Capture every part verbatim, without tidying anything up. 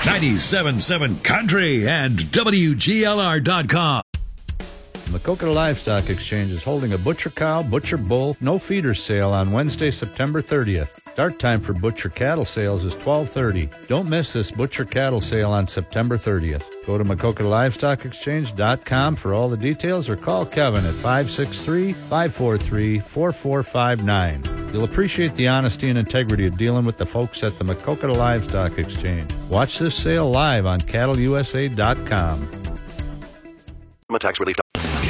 ninety-seven point seven Country and W G L R dot com. Maquoketa Livestock Exchange is holding a Butcher Cow, Butcher Bull, no feeder sale on Wednesday, September thirtieth. Start time for Butcher Cattle sales is twelve thirty. Don't miss this Butcher Cattle sale on September thirtieth. Go to Maquoketa Livestock Exchange dot com for all the details or call Kevin at five six three, five four three, four four five nine. You'll appreciate the honesty and integrity of dealing with the folks at the Maquoketa Livestock Exchange. Watch this sale live on cattle U S A dot com. Tax relief.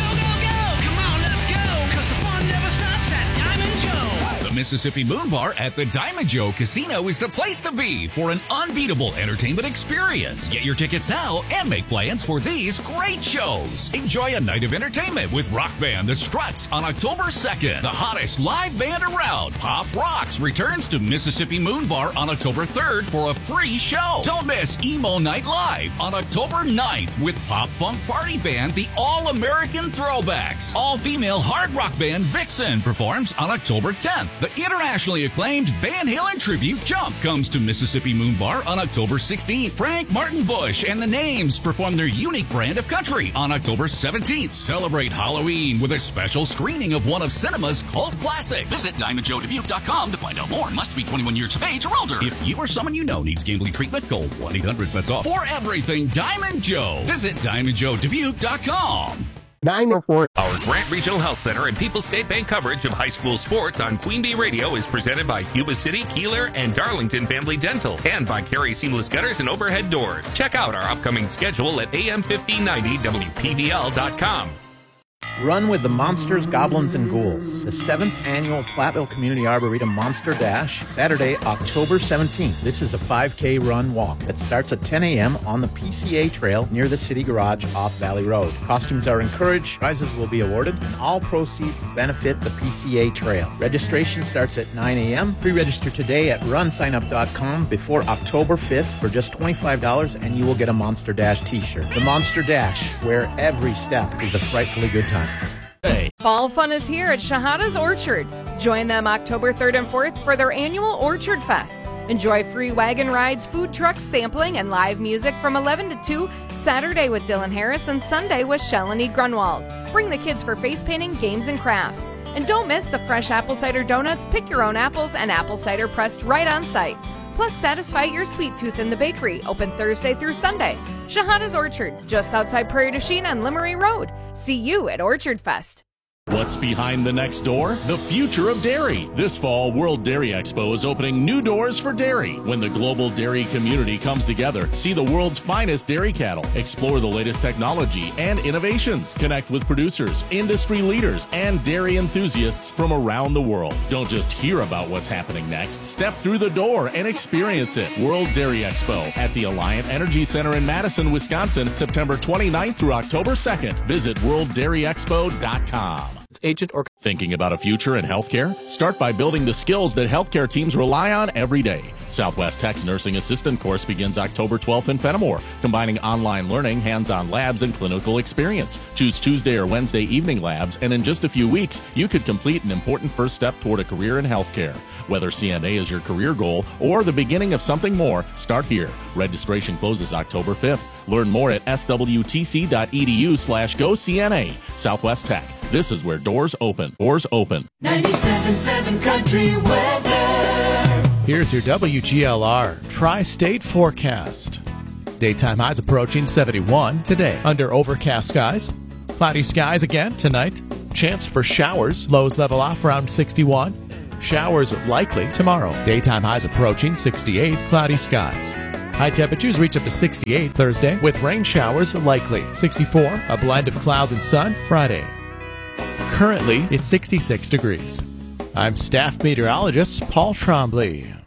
Mississippi Moon Bar at the Diamond Joe Casino is the place to be for an unbeatable entertainment experience. Get your tickets now and make plans for these great shows. Enjoy a night of entertainment with rock band The Struts on October second. The hottest live band around, Pop Rocks, returns to Mississippi Moon Bar on October third for a free show. Don't miss Emo Night Live on October ninth with Pop Funk Party Band, the All-American Throwbacks. All-female hard rock band Vixen performs on October tenth. The internationally acclaimed Van Halen tribute Jump comes to Mississippi Moon Bar on October sixteenth. Frank Martin Bush and the Names perform their unique brand of country on October seventeenth. Celebrate Halloween with a special screening of one of cinema's cult classics. Visit Diamond Joe Dubuque dot com to find out more. Must be twenty-one years of age or older. If you or someone you know needs gambling treatment, call one eight hundred bets off. For everything Diamond Joe, visit Diamond Joe Dubuque dot com. nine oh four. Our Grant Regional Health Center and People's State Bank coverage of high school sports on Queen Bee Radio is presented by Yuba City, Keeler, and Darlington Family Dental, and by Carey Seamless Gutters and Overhead Doors. Check out our upcoming schedule at A M fifteen ninety W P V L dot com. Run with the Monsters, Goblins, and Ghouls. The seventh annual Platteville Community Arboretum Monster Dash, Saturday, October seventeenth. This is a five K run walk that starts at ten a.m. on the P C A Trail near the City Garage off Valley Road. Costumes are encouraged, prizes will be awarded, and all proceeds benefit the P C A Trail. Registration starts at nine a.m. Pre-register today at run sign up dot com before October fifth for just twenty-five dollars, and you will get a Monster Dash t-shirt. The Monster Dash, where every step is a frightfully good time. Hey. Fall fun is here at Shahada's Orchard. Join them October third and fourth for their annual Orchard Fest. Enjoy free wagon rides, food trucks, sampling, and live music from eleven to two, Saturday with Dylan Harris and Sunday with Shalini Grunwald. Bring the kids for face painting, games, and crafts. And don't miss the fresh apple cider donuts, pick your own apples, and apple cider pressed right on site. Plus, satisfy your sweet tooth in the bakery, open Thursday through Sunday. Shahada's Orchard, just outside Prairie du Chien on Limery Road. See you at Orchard Fest. What's behind the next door? The future of dairy. This fall, World Dairy Expo is opening new doors for dairy. When the global dairy community comes together, see the world's finest dairy cattle, explore the latest technology and innovations, connect with producers, industry leaders, and dairy enthusiasts from around the world. Don't just hear about what's happening next. Step through the door and experience it. World Dairy Expo at the Alliant Energy Center in Madison, Wisconsin, September twenty-ninth through October second. Visit world dairy expo dot com. Agent or thinking about a future in healthcare? Start by building the skills that healthcare teams rely on every day. Southwest Tech's Nursing Assistant course begins October twelfth in Fenimore, combining online learning, hands-on labs, and clinical experience. Choose Tuesday or Wednesday evening labs, and in just a few weeks, you could complete an important first step toward a career in healthcare. Whether C N A is your career goal or the beginning of something more, start here. Registration closes October fifth. Learn more at s w t c dot e d u slash go C N A. Southwest Tech. This is where doors open. Doors open. ninety-seven point seven Country Weather. Here's your W G L R Tri-State forecast. Daytime highs approaching seventy-one today under overcast skies. Cloudy skies again tonight. Chance for showers. Lows level off around sixty-one. Showers likely tomorrow. Daytime highs approaching sixty-eight. Cloudy skies. High temperatures reach up to sixty-eight Thursday with rain showers likely. sixty-four, a blend of clouds and sun Friday. Currently, it's sixty-six degrees. I'm staff meteorologist Paul Trombley.